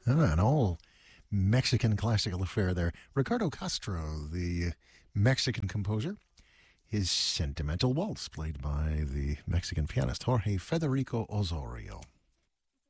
An all Mexican classical affair there. Ricardo Castro, the Mexican composer, his Sentimental Waltz, played by the Mexican pianist Jorge Federico Osorio.